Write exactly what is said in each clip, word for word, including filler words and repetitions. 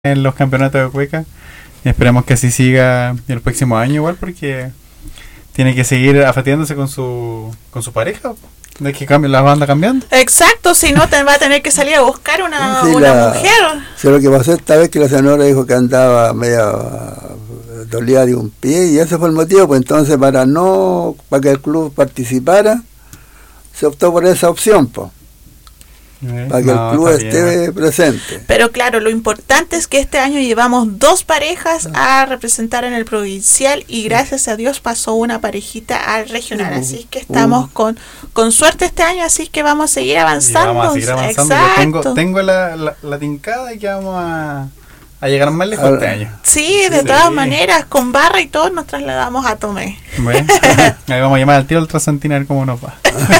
en los campeonatos de cueca. Y esperemos que así siga el próximo año igual, porque tiene que seguir afatiándose con su con su pareja. No es que cambie, la banda cambiando. Exacto, si no te va a tener que salir a buscar una, Sí, una la- mujer. Sí, lo que pasó esta vez que la señora dijo que andaba media dolida de un pie y ese fue el motivo, pues entonces para no, para que el club participara, se optó por esa opción, pues, Eh, para que no, el club está bien, esté igual. presente. Pero claro, lo importante es que este año llevamos dos parejas a representar en el provincial y gracias a Dios pasó una parejita al regional. Así que estamos con, con suerte este año, así que vamos a seguir Y avanzando. vamos a seguir avanzando. Yo Exacto. tengo, tengo la, la, la tincada de que vamos a, a llegar más lejos Ahora- este año. Sí, de Sí. todas maneras, con barra y todo nos trasladamos a Tomé. Bueno, ahí vamos a llamar al tío del Trasantina a ver cómo nos va.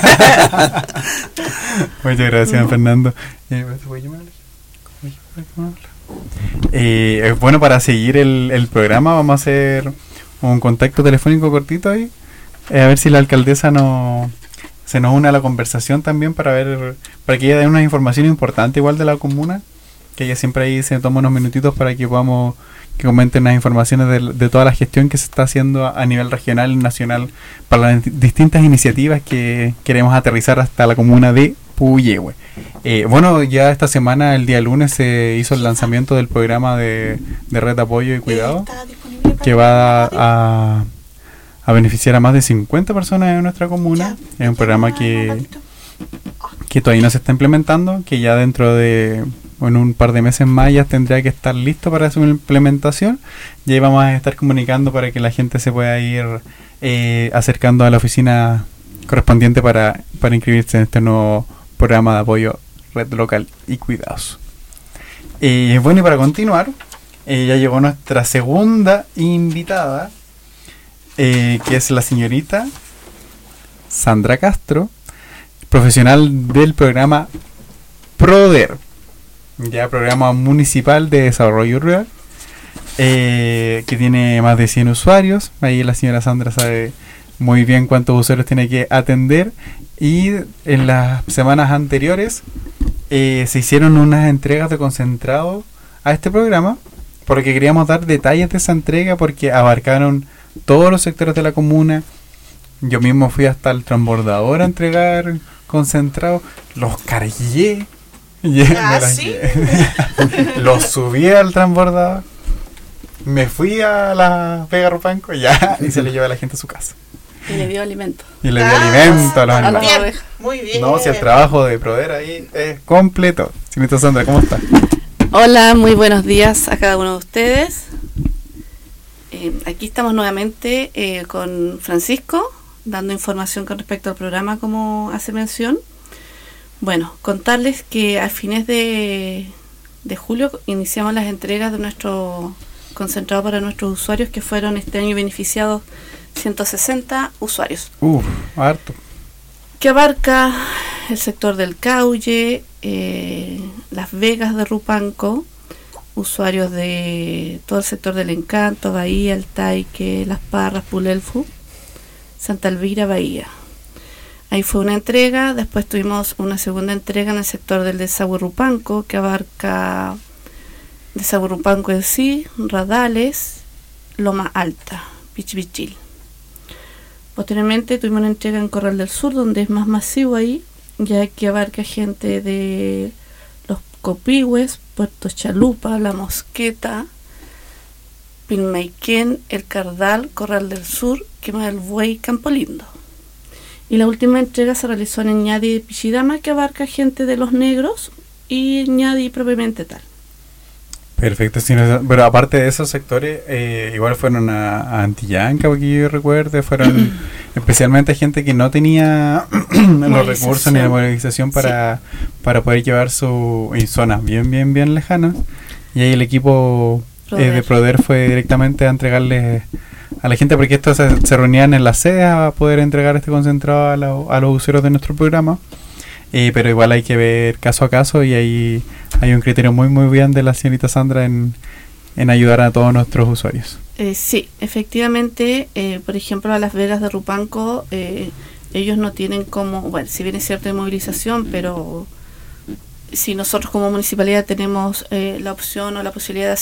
Muchas gracias, Fernando. Eh, ¿se puede llamar? ¿Cómo se puede llamar? Eh, es bueno, para seguir el, el programa vamos a hacer un contacto telefónico cortito ahí, eh, a ver si la alcaldesa no, se nos une a la conversación también para ver, para que ella dé una información importante igual de la comuna, que ella siempre ahí se toma unos minutitos para que podamos que comenten las informaciones de, de toda la gestión que se está haciendo a, a nivel regional y nacional para las distintas iniciativas que queremos aterrizar hasta la comuna de Puyehue. Eh, bueno, ya esta semana, el día lunes, se hizo el lanzamiento del programa de, de Red de Apoyo y Cuidado, Está disponible para que va a, a beneficiar a más de cincuenta personas en nuestra comuna. Ya. Es un programa que, que todavía no se está implementando, que ya dentro de en un par de meses más ya tendría que estar listo para su implementación. Y ahí vamos a estar comunicando para que la gente se pueda ir eh, acercando a la oficina correspondiente para, para inscribirse en este nuevo programa de apoyo Red Local y Cuidados. Eh, bueno, y para continuar, eh, ya llegó nuestra segunda invitada, eh, que es la señorita Sandra Castro, profesional del programa PRODER, ya programa municipal de desarrollo rural, eh, que tiene más de cien usuarios. Ahí la señora Sandra sabe muy bien cuántos usuarios tiene que atender, y en las semanas anteriores eh, se hicieron unas entregas de concentrado a este programa, porque queríamos dar detalles de esa entrega, porque abarcaron todos los sectores de la comuna. Yo mismo fui hasta el transbordador a entregar concentrado, los cargué. Y Ah, me las ¿sí? llevé. Los subí al transbordador, me fui a la Vega Rupanco ya, y se le lleva a la gente a su casa. Y le dio alimento. Y le di Ah, alimento a los a las animales. Bien, ovejas. muy bien. No, si el trabajo de Proder ahí es completo. Señorita Sandra, ¿cómo está? Hola, muy buenos días a cada uno de ustedes. Eh, aquí estamos nuevamente eh, con Francisco, dando información con respecto al programa, como hace mención. Bueno, contarles que a fines de, de julio iniciamos las entregas de nuestro concentrado para nuestros usuarios, que fueron este año beneficiados ciento sesenta usuarios, Uf, harto. que abarca el sector del Cauye, eh, Las Vegas de Rupanco, usuarios de todo el sector del Encanto, Bahía, El Taique, Las Parras, Pulelfu, Santa Elvira, Bahía. Ahí fue una entrega. Después tuvimos una segunda entrega en el sector del Desagüe Rupanco, que abarca Desagüe Rupanco en sí, Radales, Loma Alta, Pichipichil. Posteriormente tuvimos una entrega en Corral del Sur, donde es más masivo ahí, ya que abarca gente de Los Copihue, Puerto Chalupa, La Mosqueta, Pilmaiquén, El Cardal, Corral del Sur, Quema del Buey, Campo Lindo. Y la última entrega se realizó en Ñadi Pichidama, que abarca gente de Los Negros y Ñadi propiamente tal. Perfecto, señora. Pero aparte de esos sectores, eh, igual fueron a, a Antillanca, porque yo recuerde, fueron especialmente gente que no tenía los recursos ni la movilización para, sí. para poder llevar su en zonas bien, bien, bien lejanas. Y ahí el equipo eh, de Proder fue directamente a entregarles a la gente, porque estos se, se reunían en la sede a poder entregar este concentrado a, la, a los usuarios de nuestro programa. Eh, pero igual hay que ver caso a caso, y ahí hay un criterio muy muy bien de la señorita Sandra en, en ayudar a todos nuestros usuarios. Eh, sí, efectivamente, eh, por ejemplo, a Las Vegas de Rupanco, eh, ellos no tienen como, bueno, si bien es cierto de movilización, pero si nosotros como municipalidad tenemos eh, la opción o la posibilidad de